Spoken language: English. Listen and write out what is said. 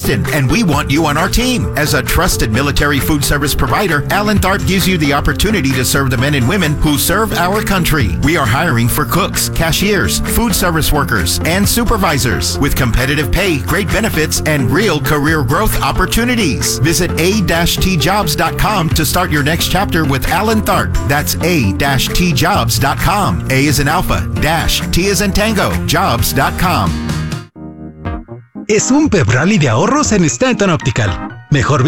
Houston, and we want you on our team. As a trusted military food service provider, Alan Tharp gives you the opportunity to serve the men and women who serve our country. We are hiring for cooks, cashiers, food service workers, and supervisors with competitive pay, great benefits, and real career growth opportunities. Visit a-tjobs.com to start your next chapter with Alan Tharp. That's a-tjobs.com. A is in Alpha, dash, T is in Tango, jobs.com. Es un pep rally de ahorros en Stanton Optical. Mejor